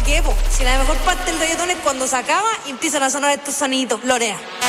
qué, po? Si la mejor parte del reggaetón es cuando se acaba y empiezan a sonar estos sonidos. Lorea.